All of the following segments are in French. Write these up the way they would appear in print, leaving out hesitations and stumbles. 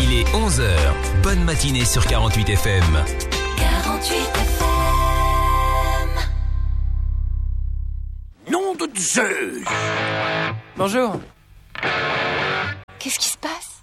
Il est 11h. Bonne matinée sur 48 FM. 48 FM. Nom de Zeus! Bonjour. Qu'est-ce qui se passe?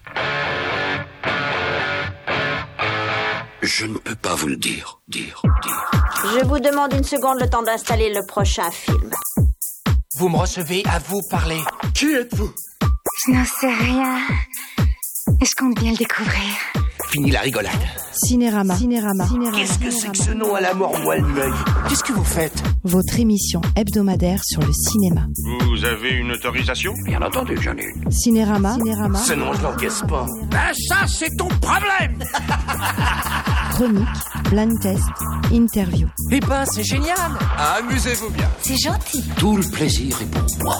Je ne peux pas vous le dire. Je vous demande une seconde, le temps d'installer le prochain film. Vous me recevez, à vous parler. Qui êtes-vous? Je n'en sais rien. Et je compte bien le découvrir. Fini la rigolade. Cinérama. Qu'est-ce que c'est que ce nom à la mort moelle l'œil? Qu'est-ce que vous faites? Votre émission hebdomadaire sur le cinéma. Vous avez une autorisation? Bien entendu, j'en ai une. Cinérama. Ce nom, je l'encaisse pas. Ben ça, c'est ton problème! Chronique, blind test, interview. Eh ben, c'est génial. Amusez-vous bien. C'est gentil. Tout le plaisir est pour moi.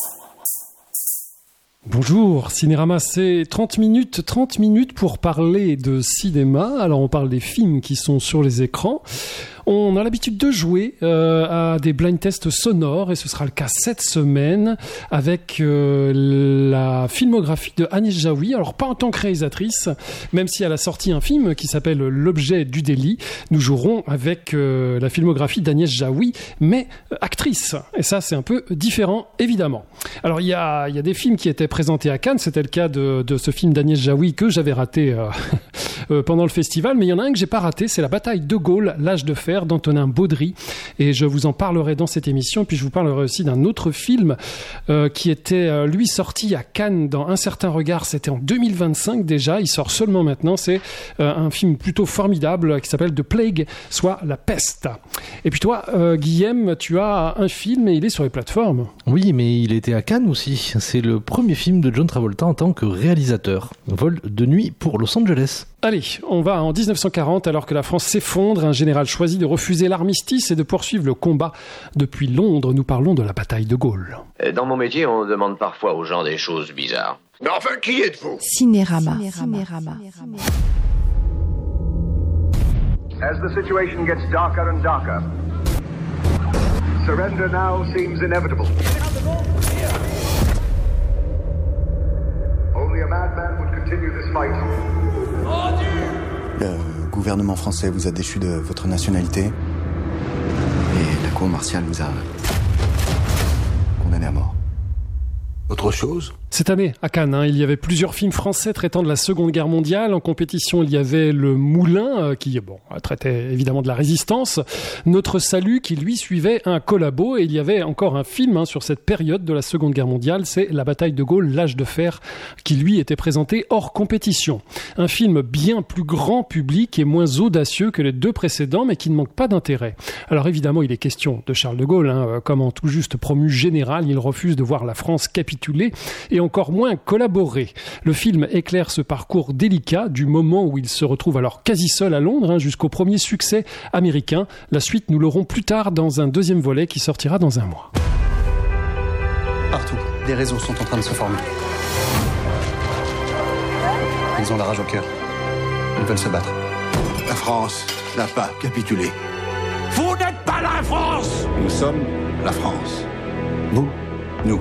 Bonjour, Cinérama, c'est 30 minutes pour parler de cinéma. Alors on parle des films qui sont sur les écrans. On a l'habitude de jouer à des blind tests sonores et ce sera le cas cette semaine avec la filmographie de Agnès Jaoui. Alors pas en tant que réalisatrice, même si elle a sorti un film qui s'appelle L'objet du délit. Nous jouerons avec la filmographie d'Agnès Jaoui, mais actrice. Et ça c'est un peu différent évidemment. Alors il y a des films qui étaient présentés à Cannes. C'était le cas de ce film d'Agnès Jaoui que j'avais raté pendant le festival, mais il y en a un que j'ai pas raté, c'est La bataille de Gaulle, l'âge de fer d'Antonin Baudry, et je vous en parlerai dans cette émission. Puis je vous parlerai aussi d'un autre film qui était lui sorti à Cannes dans Un certain regard, c'était en 2025 déjà, il sort seulement maintenant. C'est un film plutôt formidable qui s'appelle The Plague, soit La peste. Et puis toi Guillaume, tu as un film et il est sur les plateformes. Oui, mais il était à Cannes aussi. C'est le premier film de John Travolta en tant que réalisateur. Vol de nuit pour Los Angeles. Allez, on va en 1940, alors que la France s'effondre, un général choisit de refuser l'armistice et de poursuivre le combat. Depuis Londres, nous parlons de la bataille de Gaulle. Dans mon métier, on demande parfois aux gens des choses bizarres. Mais enfin, qui êtes-vous? Cinérama. As the situation gets darker and darker, surrender now seems inevitable. Only a madman would continue this fight. Le gouvernement français vous a déchu de votre nationalité et la cour martiale vous a condamné à mort. Autre chose? Cette année, à Cannes, il y avait plusieurs films français traitant de la Seconde Guerre mondiale. En compétition, il y avait Le Moulin, qui traitait évidemment de la résistance. Notre Salut, qui lui suivait un collabo. Et il y avait encore un film sur cette période de la Seconde Guerre mondiale. C'est La bataille de Gaulle, l'âge de fer, qui lui était présenté hors compétition. Un film bien plus grand public et moins audacieux que les deux précédents, mais qui ne manque pas d'intérêt. Alors évidemment, il est question de Charles de Gaulle. Comme en tout juste promu général, il refuse de voir la France capituler et encore moins collaborer. Le film éclaire ce parcours délicat du moment où il se retrouve alors quasi seul à Londres jusqu'au premier succès américain. La suite, nous l'aurons plus tard dans un deuxième volet qui sortira dans un mois. Partout, des réseaux sont en train de se former. Ils ont la rage au cœur. Ils veulent se battre. La France n'a pas capitulé. Vous n'êtes pas la France! Nous sommes la France. Vous, nous.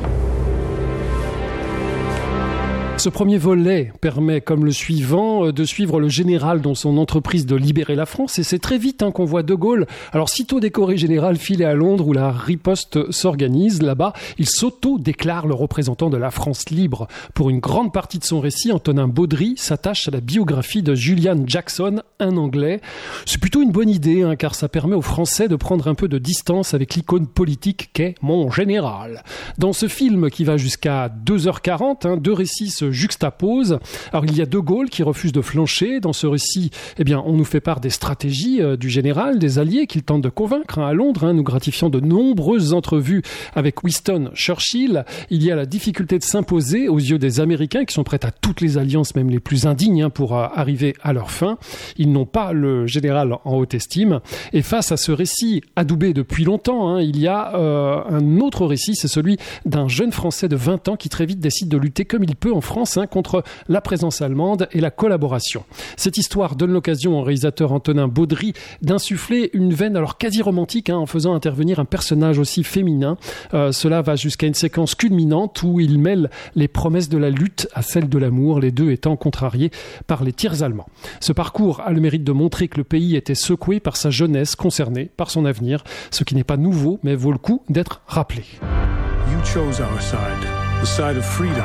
Ce premier volet permet, comme le suivant, de suivre le général dans son entreprise de libérer la France. Et c'est très vite qu'on voit De Gaulle, alors sitôt décoré général, filer à Londres où la riposte s'organise. Là-bas, il s'auto-déclare le représentant de la France libre. Pour une grande partie de son récit, Antonin Baudry s'attache à la biographie de Julian Jackson, un Anglais. C'est plutôt une bonne idée, car ça permet aux Français de prendre un peu de distance avec l'icône politique qu'est mon général. Dans ce film qui va jusqu'à 2h40, deux récits se juxtapose. Alors il y a De Gaulle qui refuse de flancher. Dans ce récit, on nous fait part des stratégies du général, des alliés qu'il tente de convaincre à Londres, nous gratifiant de nombreuses entrevues avec Winston Churchill. Il y a la difficulté de s'imposer aux yeux des Américains qui sont prêts à toutes les alliances, même les plus indignes, pour arriver à leur fin. Ils n'ont pas le général en haute estime. Et face à ce récit adoubé depuis longtemps, il y a un autre récit, c'est celui d'un jeune Français de 20 ans qui très vite décide de lutter comme il peut en France France contre la présence allemande et la collaboration. Cette histoire donne l'occasion au réalisateur Antonin Baudry d'insuffler une veine alors quasi romantique en faisant intervenir un personnage aussi féminin. Cela va jusqu'à une séquence culminante où il mêle les promesses de la lutte à celles de l'amour, les deux étant contrariés par les tirs allemands. Ce parcours a le mérite de montrer que le pays était secoué par sa jeunesse, concernée par son avenir, ce qui n'est pas nouveau mais vaut le coup d'être rappelé. You chose our side, the side of freedom.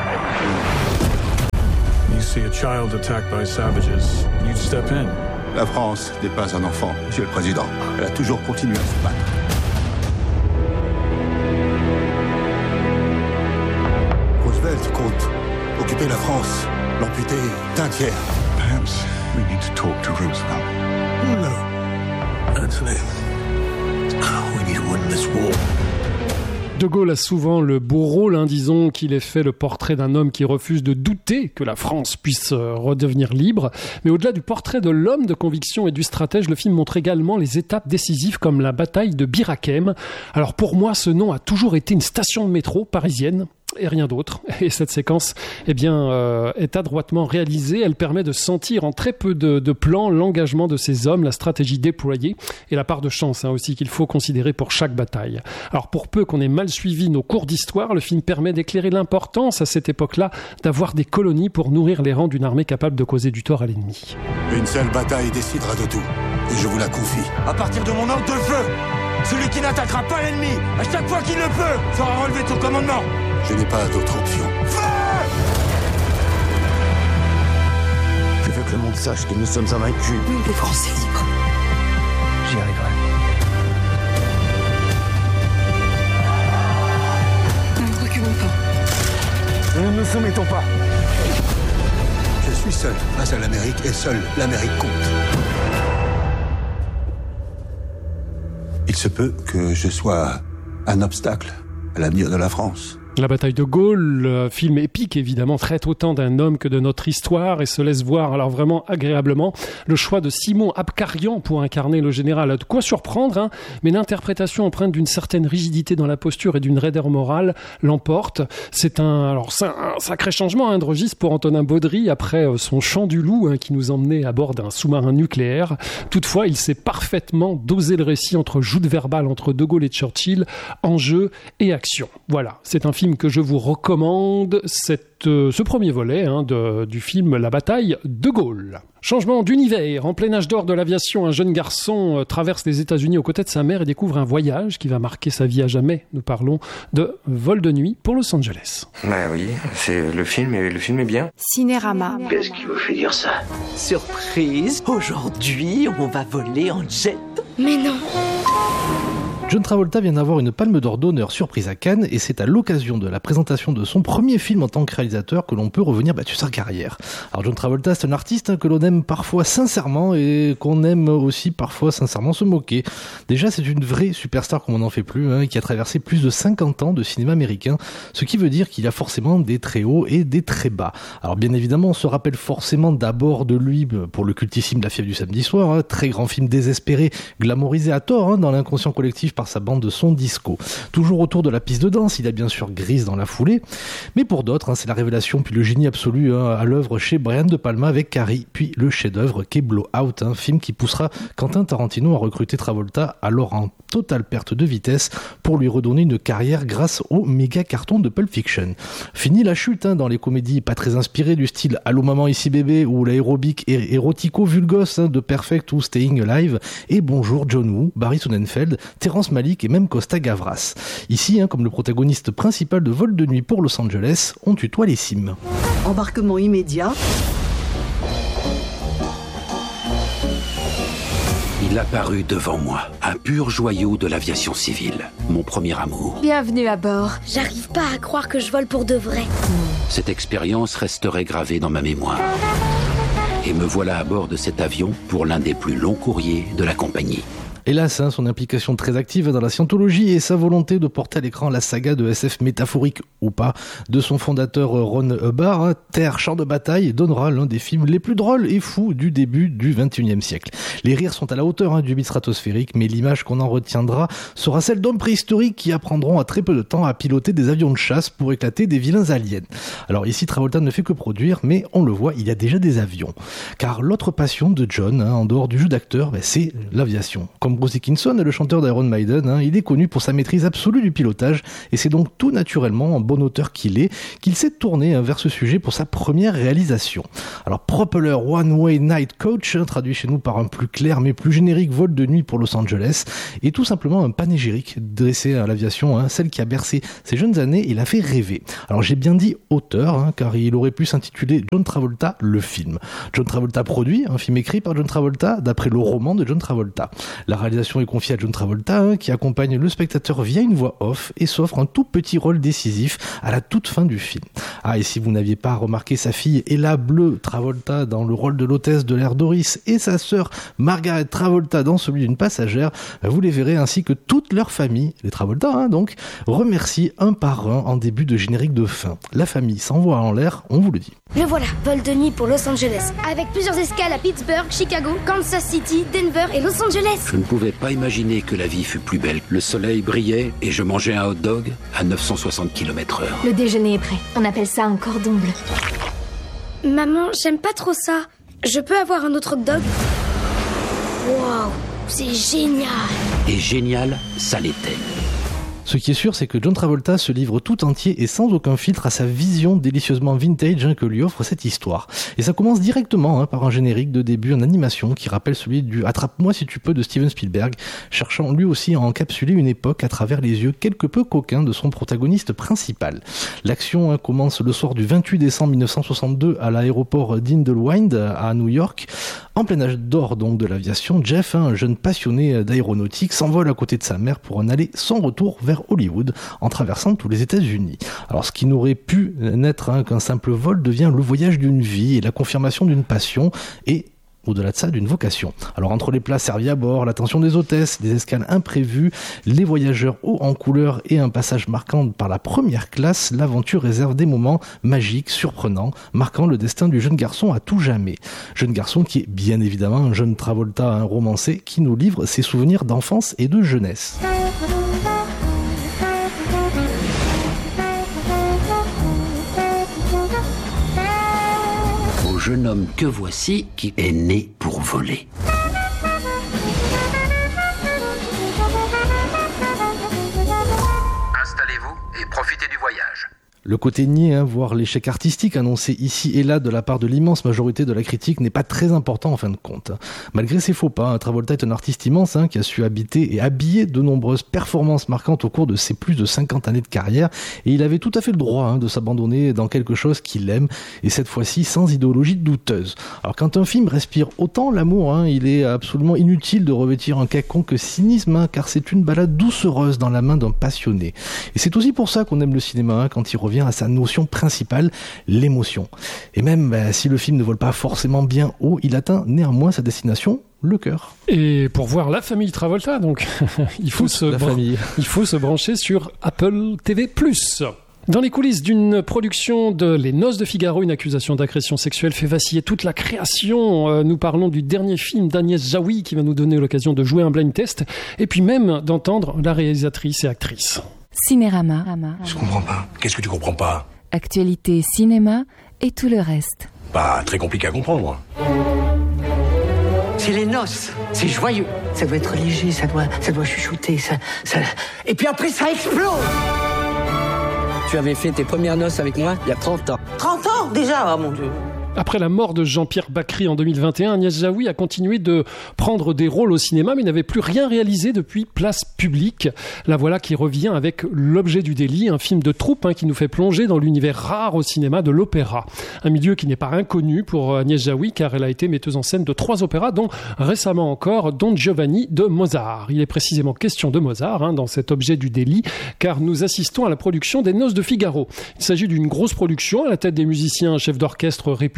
You see a child attacked by savages, you'd step in. La France n'est pas un enfant, Monsieur le Président. Elle a toujours continué à se battre. Roosevelt compte occuper la France, l'amputer d'un tiers. Perhaps we need to talk to Roosevelt. No. Anthony, we need to win this war. De Gaulle a souvent le beau rôle, disons qu'il ait fait le portrait d'un homme qui refuse de douter que la France puisse redevenir libre. Mais au-delà du portrait de l'homme de conviction et du stratège, le film montre également les étapes décisives comme la bataille de Bir Hakeim. Alors pour moi, ce nom a toujours été une station de métro parisienne. Et rien d'autre. Et cette séquence, est adroitement réalisée. Elle permet de sentir en très peu de plans l'engagement de ces hommes, la stratégie déployée et la part de chance aussi qu'il faut considérer pour chaque bataille. Alors pour peu qu'on ait mal suivi nos cours d'histoire, le film permet d'éclairer l'importance à cette époque-là d'avoir des colonies pour nourrir les rangs d'une armée capable de causer du tort à l'ennemi. Une seule bataille décidera de tout. Et je vous la confie. À partir de mon ordre de feu, celui qui n'attaquera pas l'ennemi, à chaque fois qu'il le peut, fera relever ton commandement. Je n'ai pas d'autre option. Je veux que le monde sache que nous sommes invaincus. Nous, les Français libres. J'y arriverai. Nous ne reculons pas. Nous ne nous soumettons pas. Je suis seul face à l'Amérique et seul l'Amérique compte. Il se peut que je sois un obstacle à l'avenir de la France. La bataille de Gaulle, film épique évidemment, traite autant d'un homme que de notre histoire et se laisse voir alors vraiment agréablement. Le choix de Simon Abkarian pour incarner le général a de quoi surprendre, mais l'interprétation empreinte d'une certaine rigidité dans la posture et d'une raideur morale l'emporte. C'est un sacré changement de registre pour Antonin Baudry après son Chant du loup qui nous emmenait à bord d'un sous-marin nucléaire. Toutefois, il sait parfaitement doser le récit entre joute verbale entre De Gaulle et Churchill, enjeu et action. Voilà, c'est un film que je vous recommande, ce premier volet du film La bataille de Gaulle. Changement d'univers. En plein âge d'or de l'aviation, un jeune garçon traverse les États-Unis aux côtés de sa mère et découvre un voyage qui va marquer sa vie à jamais. Nous parlons de Vol de nuit pour Los Angeles. Bah oui, c'est le film est bien. Cinérama. Qu'est-ce qui vous fait dire ça? Surprise, aujourd'hui on va voler en jet. Mais non. John Travolta vient d'avoir une palme d'or d'honneur surprise à Cannes et c'est à l'occasion de la présentation de son premier film en tant que réalisateur que l'on peut revenir sur sa carrière. Alors John Travolta, c'est un artiste que l'on aime parfois sincèrement et qu'on aime aussi parfois sincèrement se moquer. Déjà, c'est une vraie superstar comme on n'en fait plus, qui a traversé plus de 50 ans de cinéma américain, ce qui veut dire qu'il y a forcément des très hauts et des très bas. Alors bien évidemment, on se rappelle forcément d'abord de lui pour le cultissime La fièvre du samedi soir, très grand film désespéré, glamourisé à tort dans l'inconscient collectif par sa bande de son disco. Toujours autour de la piste de danse, il a bien sûr Grease dans la foulée, mais pour d'autres, c'est la révélation puis le génie absolu à l'œuvre chez Brian De Palma avec Carrie, puis le chef-d'œuvre qu'est Blow Out, un film qui poussera Quentin Tarantino à recruter Travolta, alors en totale perte de vitesse, pour lui redonner une carrière grâce au méga carton de Pulp Fiction. Fini la chute dans les comédies pas très inspirées du style Allô maman ici bébé ou l'aérobic érotico-vulgos de Perfect ou Staying Alive, et bonjour John Woo, Barry Sonnenfeld, Terrence Malick et même Costa Gavras. Ici, comme le protagoniste principal de Vol de nuit pour Los Angeles, on tutoie les cimes. Embarquement immédiat. Il apparut devant moi, un pur joyau de l'aviation civile, mon premier amour. Bienvenue à bord. J'arrive pas à croire que je vole pour de vrai. Cette expérience resterait gravée dans ma mémoire. Et me voilà à bord de cet avion pour l'un des plus longs courriers de la compagnie. Hélas, son implication très active dans la scientologie et sa volonté de porter à l'écran la saga de SF métaphorique ou pas de son fondateur Ron Hubbard, Terre, champ de bataille, donnera l'un des films les plus drôles et fous du début du XXIe siècle. Les rires sont à la hauteur du mythe stratosphérique, mais l'image qu'on en retiendra sera celle d'hommes préhistoriques qui apprendront à très peu de temps à piloter des avions de chasse pour éclater des vilains aliens. Alors ici, Travolta ne fait que produire, mais on le voit, il y a déjà des avions. Car l'autre passion de John, en dehors du jeu d'acteur, c'est l'aviation. Comme Bruce Dickinson, le chanteur d'Iron Maiden, il est connu pour sa maîtrise absolue du pilotage, et c'est donc tout naturellement, en bon auteur qu'il est, qu'il s'est tourné vers ce sujet pour sa première réalisation. Alors Propeller One Way Night Coach, traduit chez nous par un plus clair mais plus générique vol de nuit pour Los Angeles, est tout simplement un panégyrique dressé à l'aviation, celle qui a bercé ses jeunes années et l'a fait rêver. Alors j'ai bien dit auteur, car il aurait pu s'intituler John Travolta, le film. John Travolta produit un film écrit par John Travolta d'après le roman de John Travolta. La réalisation est confiée à John Travolta, qui accompagne le spectateur via une voix off et s'offre un tout petit rôle décisif à la toute fin du film. Ah, et si vous n'aviez pas remarqué sa fille Ella Bleu Travolta dans le rôle de l'hôtesse de l'air Doris et sa sœur Margaret Travolta dans celui d'une passagère, vous les verrez ainsi que toute leur famille, les Travolta donc, remercie un par un en début de générique de fin. La famille s'envoie en l'air, on vous le dit. Le voilà, vol de nuit pour Los Angeles, avec plusieurs escales à Pittsburgh, Chicago, Kansas City, Denver et Los Angeles. Je ne pouvais pas imaginer que la vie fût plus belle. Le soleil brillait et je mangeais un hot dog à 960 km/h. Le déjeuner est prêt. On appelle ça un cordon bleu. Maman, j'aime pas trop ça. Je peux avoir un autre hot dog? Waouh, c'est génial. Et génial, ça l'était. Ce qui est sûr, c'est que John Travolta se livre tout entier et sans aucun filtre à sa vision délicieusement vintage que lui offre cette histoire. Et ça commence directement par un générique de début en animation qui rappelle celui du « Attrape-moi si tu peux » de Steven Spielberg, cherchant lui aussi à encapsuler une époque à travers les yeux quelque peu coquins de son protagoniste principal. L'action commence le soir du 28 décembre 1962 à l'aéroport d'Inglewood à New York. En plein âge d'or donc de l'aviation, Jeff, un jeune passionné d'aéronautique, s'envole à côté de sa mère pour en aller sans retour vers Hollywood en traversant tous les États-Unis. Alors ce qui n'aurait pu n'être qu'un simple vol devient le voyage d'une vie et la confirmation d'une passion et au-delà de ça, d'une vocation. Alors entre les plats servis à bord, l'attention des hôtesses, des escales imprévues, les voyageurs hauts en couleur et un passage marquant par la première classe, l'aventure réserve des moments magiques, surprenants, marquant le destin du jeune garçon à tout jamais. Jeune garçon qui est bien évidemment un jeune Travolta, un romancé, qui nous livre ses souvenirs d'enfance et de jeunesse. Jeune homme que voici qui est né pour voler. Installez-vous et profitez du voyage. Le côté niais, voire l'échec artistique annoncé ici et là de la part de l'immense majorité de la critique n'est pas très important en fin de compte. Malgré ses faux pas, Travolta est un artiste immense qui a su habiter et habiller de nombreuses performances marquantes au cours de ses plus de 50 années de carrière et il avait tout à fait le droit de s'abandonner dans quelque chose qu'il aime et cette fois-ci sans idéologie douteuse. Alors quand un film respire autant l'amour, il est absolument inutile de revêtir un quelconque cynisme car c'est une balade doucereuse dans la main d'un passionné. Et c'est aussi pour ça qu'on aime le cinéma quand il revient à sa notion principale, l'émotion. Et même si le film ne vole pas forcément bien haut, il atteint néanmoins sa destination, le cœur. Et pour voir la famille Travolta, donc, il faut se brancher sur Apple TV+. Dans les coulisses d'une production de Les Noces de Figaro, une accusation d'agression sexuelle fait vaciller toute la création. Nous parlons du dernier film d'Agnès Jaoui qui va nous donner l'occasion de jouer un blind test et puis même d'entendre la réalisatrice et actrice. Cinérama. Je comprends pas. Qu'est-ce que tu comprends pas? Actualité, cinéma et tout le reste. Pas très compliqué à comprendre. C'est les noces, c'est joyeux. Ça doit être léger, ça doit chuchoter, ça... Et puis après, ça explose. Tu avais fait tes premières noces avec moi il y a 30 ans. 30 ans déjà, oh mon Dieu. Après la mort de Jean-Pierre Bacry en 2021, Agnès Jaoui a continué de prendre des rôles au cinéma, mais n'avait plus rien réalisé depuis Place Publique. La voilà qui revient avec L'Objet du délit, un film de troupe qui nous fait plonger dans l'univers rare au cinéma de l'opéra. Un milieu qui n'est pas inconnu pour Agnès Jaoui, car elle a été metteuse en scène de 3 opéras, dont récemment encore Don Giovanni de Mozart. Il est précisément question de Mozart dans cet Objet du délit, car nous assistons à la production des Noces de Figaro. Il s'agit d'une grosse production à la tête des musiciens chefs d'orchestre réputés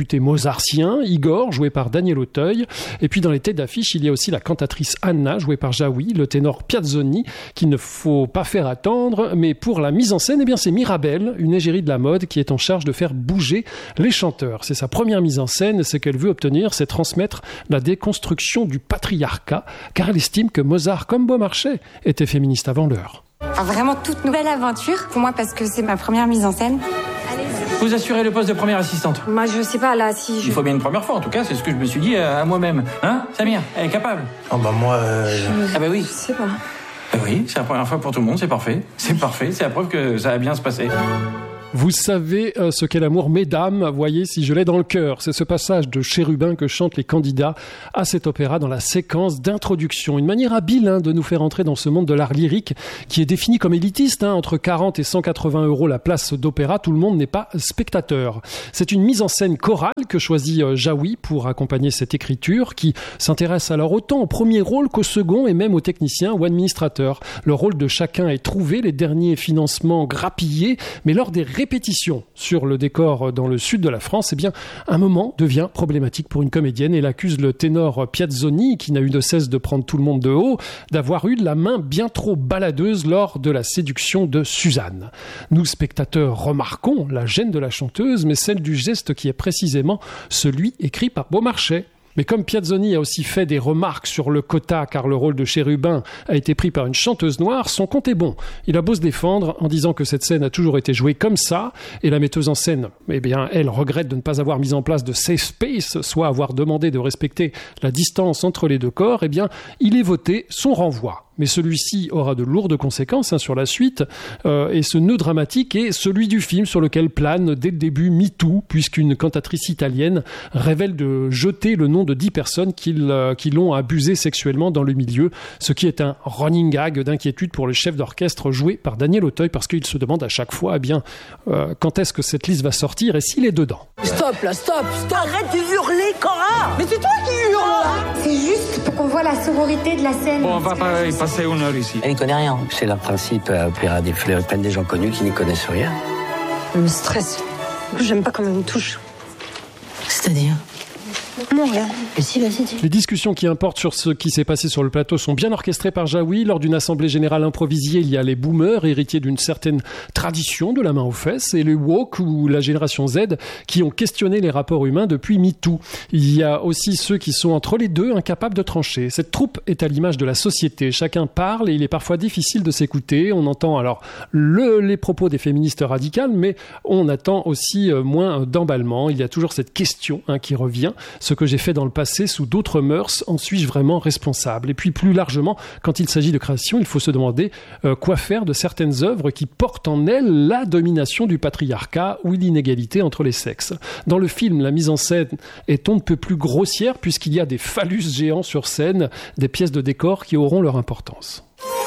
député mozartien, Igor, joué par Daniel Auteuil. Et puis dans les têtes d'affiche, il y a aussi la cantatrice Anna, jouée par Jaoui, le ténor Piazzoni, qu'il ne faut pas faire attendre. Mais pour la mise en scène, c'est Mirabelle, une égérie de la mode, qui est en charge de faire bouger les chanteurs. C'est sa première mise en scène. Ce qu'elle veut obtenir, c'est transmettre la déconstruction du patriarcat, car elle estime que Mozart, comme Beaumarchais, était féministe avant l'heure. Vraiment toute nouvelle aventure pour moi parce que c'est ma première mise en scène. Vous assurez le poste de première assistante. Moi je sais pas là si Il faut bien une première fois en tout cas, c'est ce que je me suis dit à moi-même. Hein, Samir, elle est capable. Oh bah moi... Ah bah oui. Je sais pas. Bah oui, c'est la première fois pour tout le monde, c'est parfait. C'est parfait, c'est la preuve que ça va bien se passer. Vous savez ce qu'est l'amour, mesdames, voyez si je l'ai dans le cœur. C'est ce passage de Chérubin que chantent les candidats à cet opéra dans la séquence d'introduction. Une manière habile de nous faire entrer dans ce monde de l'art lyrique qui est défini comme élitiste. Entre 40 et 180 € la place d'opéra, tout le monde n'est pas spectateur. C'est une mise en scène chorale que choisit Jaoui pour accompagner cette écriture qui s'intéresse alors autant au premier rôle qu'au second et même aux techniciens ou administrateurs. Le rôle de chacun est trouvé, les derniers financements grappillés, mais lors des répétition sur le décor dans le sud de la France, un moment devient problématique pour une comédienne. Elle accuse le ténor Piazzoni, qui n'a eu de cesse de prendre tout le monde de haut, d'avoir eu la main bien trop baladeuse lors de la séduction de Suzanne. Nous, spectateurs, remarquons la gêne de la chanteuse, mais celle du geste qui est précisément celui écrit par Beaumarchais. Mais comme Piazzoni a aussi fait des remarques sur le quota, car le rôle de Chérubin a été pris par une chanteuse noire, son compte est bon. Il a beau se défendre en disant que cette scène a toujours été jouée comme ça, et la metteuse en scène, elle regrette de ne pas avoir mis en place de safe space, soit avoir demandé de respecter la distance entre les deux corps, il est voté son renvoi. Mais celui-ci aura de lourdes conséquences sur la suite, et ce nœud dramatique est celui du film sur lequel plane dès le début MeToo, puisqu'une cantatrice italienne révèle de jeter le nom de 10 personnes qui l'ont abusé sexuellement dans le milieu, ce qui est un running gag d'inquiétude pour le chef d'orchestre joué par Daniel Auteuil, parce qu'il se demande à chaque fois quand est-ce que cette liste va sortir et s'il est dedans. Stop là, stop. Arrête de hurler, Cora. Mais c'est toi qui hurles. C'est juste pour qu'on voit la sororité de la scène. Bon, on va pas y passer une heure ici. Elle n'y connaît rien. C'est le principe opéra des fleurs, plein des gens connus qui n'y connaissent rien. Elle me stresse. J'aime pas quand on me touche. C'est-à-dire? Non, rien. Mais si, vas-y, dis. Les discussions qui importent sur ce qui s'est passé sur le plateau sont bien orchestrées par Jaoui. Lors d'une assemblée générale improvisée, il y a les boomers, héritiers d'une certaine tradition de la main aux fesses, et les woke ou la génération Z qui ont questionné les rapports humains depuis MeToo. Il y a aussi ceux qui sont entre les deux, incapables de trancher. Cette troupe est à l'image de la société. Chacun parle et il est parfois difficile de s'écouter. On entend alors les propos des féministes radicales, mais on attend aussi moins d'emballement. Il y a toujours cette question qui revient. Ce que j'ai fait dans le passé sous d'autres mœurs, en suis-je vraiment responsable? Et puis plus largement, quand il s'agit de création, il faut se demander quoi faire de certaines œuvres qui portent en elles la domination du patriarcat ou l'inégalité entre les sexes. Dans le film, la mise en scène est on ne peut plus grossière puisqu'il y a des phallus géants sur scène, des pièces de décor qui auront leur importance.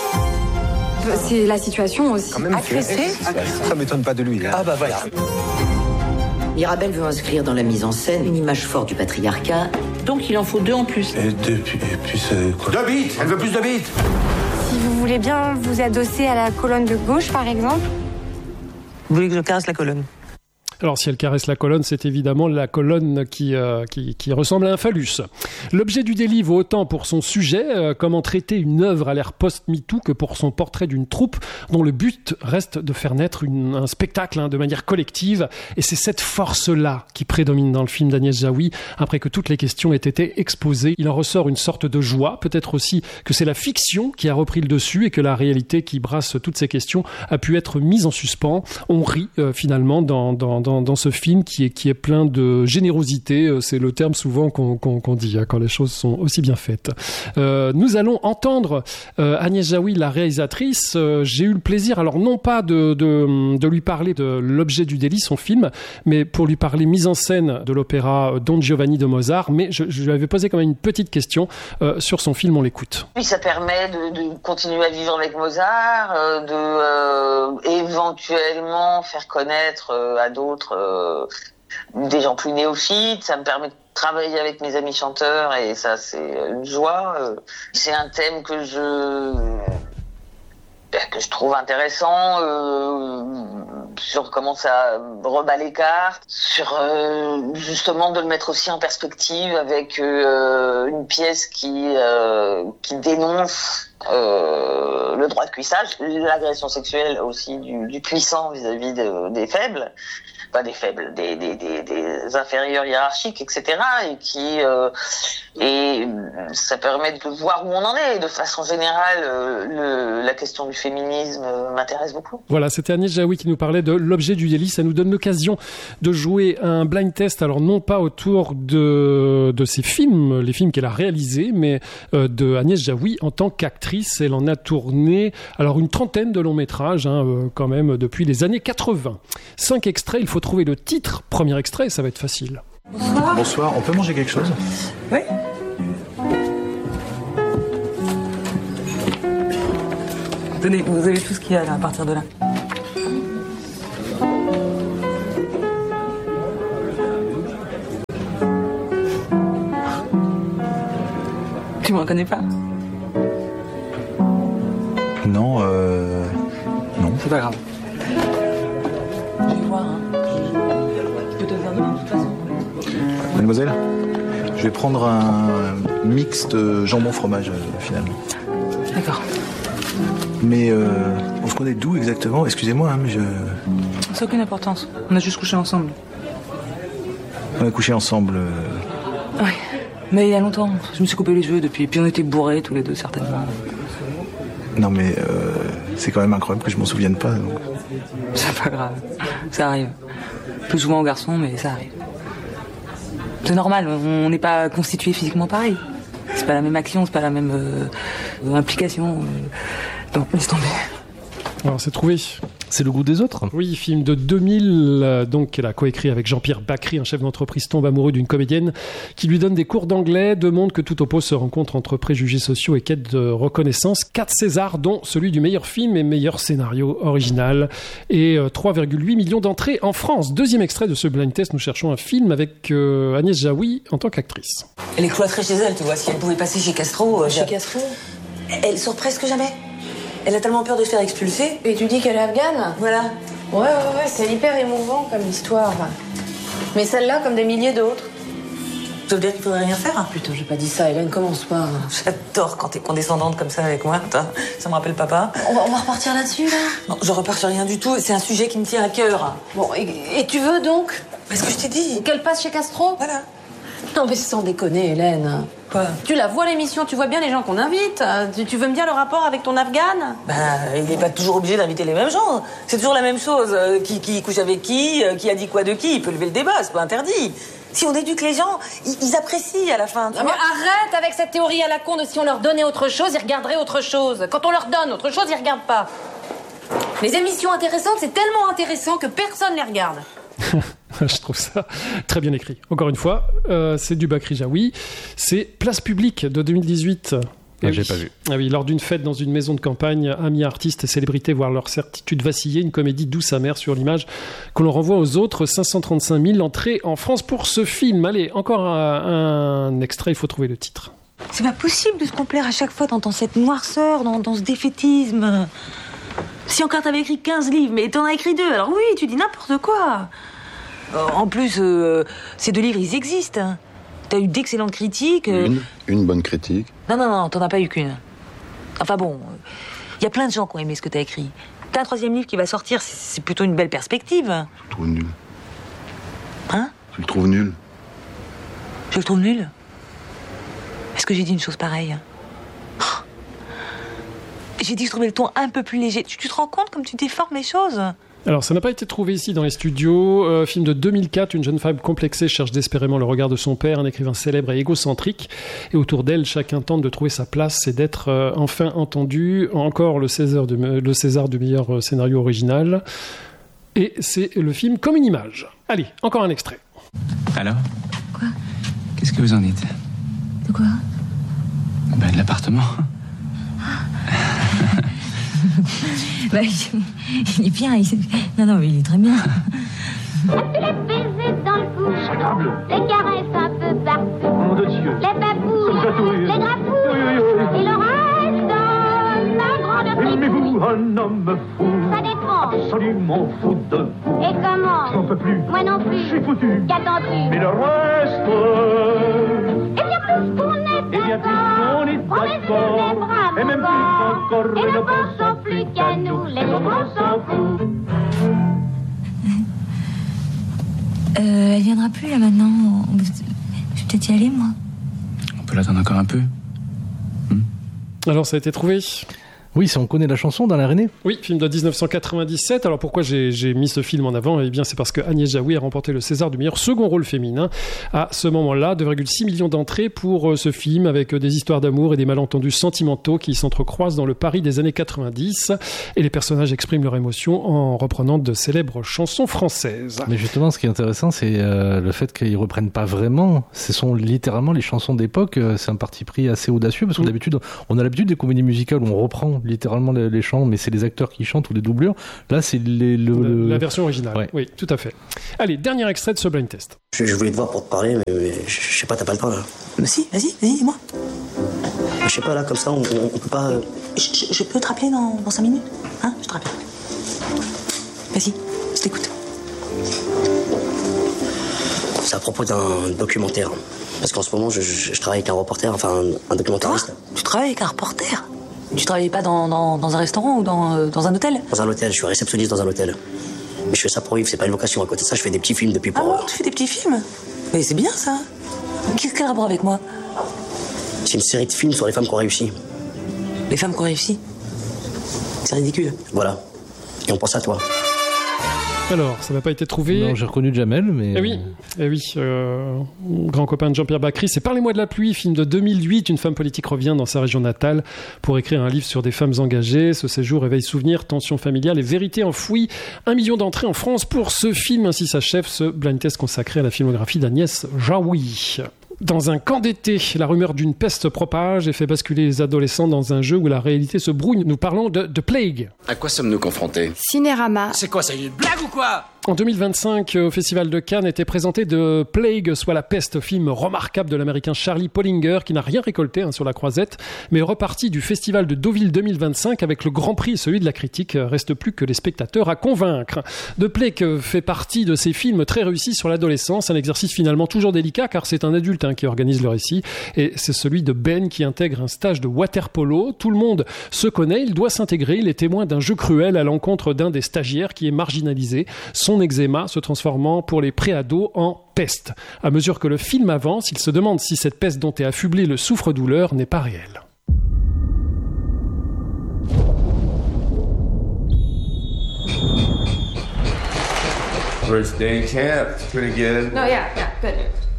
C'est la situation aussi. Agressé. Ça m'étonne pas de lui. Ah bah voilà. Mirabelle veut inscrire dans la mise en scène une image forte du patriarcat, donc il en faut 2 en plus. Et puis c'est quoi? 2 bits. Elle veut plus de bits. Si vous voulez bien vous adosser à la colonne de gauche, par exemple. Vous voulez que je caresse la colonne? Alors si elle caresse la colonne, c'est évidemment la colonne qui ressemble à un phallus. L'objet du délit vaut autant pour son sujet, comment traiter une œuvre à l'ère post-MeToo, que pour son portrait d'une troupe dont le but reste de faire naître un spectacle de manière collective. Et c'est cette force-là qui prédomine dans le film d'Agnès Jaoui. Après que toutes les questions aient été exposées, il en ressort une sorte de joie, peut-être aussi que c'est la fiction qui a repris le dessus et que la réalité qui brasse toutes ces questions a pu être mise en suspens. On rit finalement dans ce film qui est plein de générosité, c'est le terme souvent qu'on dit quand les choses sont aussi bien faites. Nous allons entendre Agnès Jaoui, la réalisatrice. J'ai eu le plaisir, alors non pas de lui parler de l'objet du délit, son film, mais pour lui parler mise en scène de l'opéra Don Giovanni de Mozart, mais je lui avais posé quand même une petite question sur son film, on l'écoute. Oui, ça permet de continuer à vivre avec Mozart, éventuellement faire connaître à d'autres des gens plus néophytes. Ça me permet de travailler avec mes amis chanteurs et ça c'est une joie. C'est un thème que je trouve intéressant. sur comment ça rebat les cartes, sur justement de le mettre aussi en perspective avec une pièce qui dénonce le droit de cuissage, l'agression sexuelle aussi du puissant vis-à-vis des faibles, pas des faibles, des inférieurs hiérarchiques, etc. Et ça permet de voir où on en est. De façon générale, la question du féminisme m'intéresse beaucoup. Voilà, c'était Agnès Jaoui qui nous parlait de l'objet du délit. Ça nous donne l'occasion de jouer un blind test, alors non pas autour de ses films, les films qu'elle a réalisés, mais de Agnès Jaoui en tant qu'actrice. Elle en a tourné alors une trentaine de longs métrages, quand même, depuis les années 80. 5 extraits, il faut trouver le titre. Premier extrait, ça va être facile. Bonsoir. Bonsoir, on peut manger quelque chose ? Oui. Tenez, vous avez tout ce qu'il y a là, à partir de là. Tu me reconnais pas ? Non, non. C'est pas grave. Je vais voir, hein. Je peux te le faire demain, de toute façon. Mademoiselle, je vais prendre un mix de jambon-fromage, finalement. D'accord. Mais on se connaît d'où exactement ? Excusez-moi, mais je... Ça n'a aucune importance. On a juste couché ensemble. On a couché ensemble... Oui, mais il y a longtemps. Je me suis coupé les cheveux depuis, puis on était bourrés tous les deux, certainement. Non mais c'est quand même incroyable que je m'en souvienne pas. Donc... C'est pas grave, ça arrive. Plus souvent aux garçons, mais ça arrive. C'est normal, on n'est pas constitués physiquement pareil. C'est pas la même action, c'est pas la même implication. Donc laisse tomber. Alors c'est trouvé. C'est le goût des autres. Oui, film de 2000, donc qu'elle a coécrit avec Jean-Pierre Bacry, un chef d'entreprise tombe amoureux d'une comédienne qui lui donne des cours d'anglais, deux mondes que tout oppose se rencontrent entre préjugés sociaux et quête de reconnaissance. 4 Césars, dont celui du meilleur film et meilleur scénario original, et 3,8 millions d'entrées en France. Deuxième extrait de ce blind test, nous cherchons un film avec Agnès Jaoui en tant qu'actrice. Elle est cloîtrée chez elle, tu vois. Si elle pouvait passer chez Castro... Chez Castro ? Elle sort presque jamais. Elle a tellement peur de se faire expulser. Et tu dis qu'elle est afghane ? Voilà. Ouais, c'est hyper émouvant comme histoire. Mais celle-là, comme des milliers d'autres. Ça veut dire qu'il faudrait rien faire ? Putain, j'ai pas dit ça, Hélène, commence pas. J'adore quand t'es condescendante comme ça avec moi. Ça me rappelle papa. On va repartir là-dessus, là ? Non, je repars sur rien du tout. C'est un sujet qui me tient à cœur. Bon, et tu veux donc ? Parce que je t'ai dit. Qu'elle passe chez Castro ? Voilà. Non, mais sans déconner, Hélène. Quoi ? Tu la vois l'émission, tu vois bien les gens qu'on invite. Tu veux me dire le rapport avec ton afghane ? Il n'est pas toujours obligé d'inviter les mêmes gens. C'est toujours la même chose. Qui couche avec qui a dit quoi de qui. Il peut lever le débat, c'est pas interdit. Si on éduque les gens, ils apprécient à la fin. Mais arrête avec cette théorie à la con de si on leur donnait autre chose, ils regarderaient autre chose. Quand on leur donne autre chose, ils regardent pas. Les émissions intéressantes, c'est tellement intéressant que personne les regarde. Je trouve ça très bien écrit. Encore une fois, c'est du Bacry Jaoui. C'est Place publique de 2018. J'ai pas vu. Ah oui, lors d'une fête dans une maison de campagne, amis, artistes et célébrités voient leur certitude vaciller. Une comédie douce amère sur l'image que l'on renvoie aux autres. 535 000 entrées en France pour ce film. Allez, encore un extrait, il faut trouver le titre. C'est pas possible de se complaire à chaque fois dans cette noirceur, dans ce défaitisme. Si encore t'avais écrit 15 livres, mais t'en as écrit 2, alors oui, tu dis n'importe quoi. En plus, ces 2 livres, ils existent. T'as eu d'excellentes critiques. Une bonne critique. Non, t'en as pas eu qu'une. Enfin bon, il y a plein de gens qui ont aimé ce que t'as écrit. T'as un 3e livre qui va sortir, c'est plutôt une belle perspective. Je le trouve nul. Hein ? Tu le trouves nul. Je le trouve nul ? Est-ce que j'ai dit une chose pareille ? J'ai dit que je trouvais le ton un peu plus léger. Tu te rends compte comme tu déformes les choses ? Alors, ça n'a pas été trouvé ici dans les studios. Film de 2004, une jeune femme complexée cherche désespérément le regard de son père, un écrivain célèbre et égocentrique. Et autour d'elle, chacun tente de trouver sa place et d'être enfin entendu. Encore le César du meilleur scénario original. Et c'est le film Comme une image. Allez, encore un extrait. Alors ? Quoi ? Qu'est-ce que vous en dites ? De quoi ? De l'appartement. Il est bien. Non, mais il est très bien. Les baisers dans le cou, les caresses un peu partout, Nom de Dieu. les babouilles, les grapouilles, et le reste d'un grande Aimez-vous un homme fou, ça dépend. absolument fou de plus. Moi non plus. Je suis foutu. Qu'attends-tu? Mais le reste. Eh bien, puisqu'on est d'accord, on est d'accord. Et même plus encore, et ne pensons plus qu'à nous, les autres on s'en fout. Elle viendra plus là maintenant. Je vais peut-être y aller, moi. On peut l'attendre encore un peu. Alors, ça a été trouvé? Oui, si on connaît la chanson dans l'Arénée. Oui, film de 1997. Alors pourquoi j'ai mis ce film en avant? Eh bien, c'est parce que Agnès Jaoui a remporté le César du meilleur second rôle féminin à ce moment-là. 2,6 millions d'entrées pour ce film, avec des histoires d'amour et des malentendus sentimentaux qui s'entrecroisent dans le Paris des années 90. Et les personnages expriment leur émotion en reprenant de célèbres chansons françaises. Mais justement, ce qui est intéressant, c'est le fait qu'ils reprennent pas vraiment. Ce sont littéralement les chansons d'époque. C'est un parti pris assez audacieux, parce que d'habitude, on a l'habitude des comédies musicales où on reprend littéralement les chants, mais c'est les acteurs qui chantent ou les doublures. Là, c'est la version originale. Ouais. Oui, tout à fait. Allez, dernier extrait de ce blind test. Je voulais te voir pour te parler, mais je sais pas, t'as pas le temps là. Mais si, vas-y, dis-moi. Je sais pas, là, comme ça, on peut pas. Je peux te rappeler dans 5 minutes? Hein? Je te rappelle. Vas-y, je t'écoute. C'est à propos d'un documentaire. Parce qu'en ce moment, je travaille avec un reporter, enfin un documentariste. Quoi? Tu travailles avec un reporter? Tu travaillais pas dans un restaurant ou dans un hôtel? Dans un hôtel, je suis réceptionniste dans un hôtel. Mais je fais ça pour vivre, c'est pas une vocation. À côté de ça, je fais des petits films depuis pour... Ah bon, tu fais des petits films? Mais c'est bien ça. Quel rapport avec moi? C'est une série de films sur les femmes qui ont réussi. Les femmes qui ont réussi? C'est ridicule. Voilà. Et on pense à toi. Alors, ça n'a pas été trouvé. Non, j'ai reconnu Jamel, mais... Eh oui, grand copain de Jean-Pierre Bacry. C'est Parlez-moi de la pluie, film de 2008. Une femme politique revient dans sa région natale pour écrire un livre sur des femmes engagées. Ce séjour éveille souvenirs, tensions familiales et vérités enfouies. 1 million d'entrées en France pour ce film. Ainsi s'achève ce blind test consacré à la filmographie d'Agnès Jaoui. Dans un camp d'été, la rumeur d'une peste propage et fait basculer les adolescents dans un jeu où la réalité se brouille. Nous parlons de Plague. À quoi sommes-nous confrontés? Cinérama. C'est quoi, c'est une blague ou quoi? En 2025, au Festival de Cannes, était présenté The Plague, soit la peste, film remarquable de l'américain Charlie Pollinger, qui n'a rien récolté sur la croisette, mais reparti du Festival de Deauville 2025 avec le grand prix, celui de la critique. Reste plus que les spectateurs à convaincre. The Plague fait partie de ces films très réussis sur l'adolescence, un exercice finalement toujours délicat car c'est un adulte qui organise le récit, et c'est celui de Ben qui intègre un stage de water-polo. Tout le monde se connaît, il doit s'intégrer, il est témoin d'un jeu cruel à l'encontre d'un des stagiaires qui est marginalisé. Son eczéma se transformant pour les préados en peste. À mesure que le film avance, il se demande si cette peste dont est affublé le souffre-douleur n'est pas réelle. First day camp, pretty good. No, yeah, good.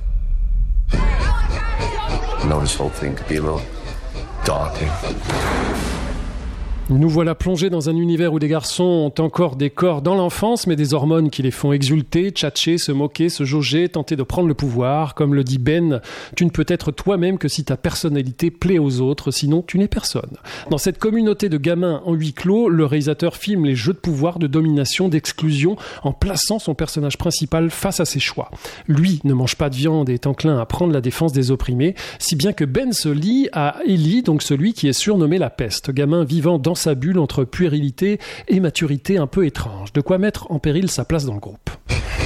I know this whole thing could be a little daunting. Nous voilà plongés dans un univers où des garçons ont encore des corps dans l'enfance, mais des hormones qui les font exulter, tchatcher, se moquer, se jauger, tenter de prendre le pouvoir. Comme le dit Ben, tu ne peux être toi-même que si ta personnalité plaît aux autres, sinon tu n'es personne. Dans cette communauté de gamins en huis clos, le réalisateur filme les jeux de pouvoir, de domination, d'exclusion, en plaçant son personnage principal face à ses choix. Lui ne mange pas de viande et est enclin à prendre la défense des opprimés, si bien que Ben se lie à Ellie, donc celui qui est surnommé la peste, gamin vivant dans sa bulle entre puérilité et maturité un peu étrange. De quoi mettre en péril sa place dans le groupe.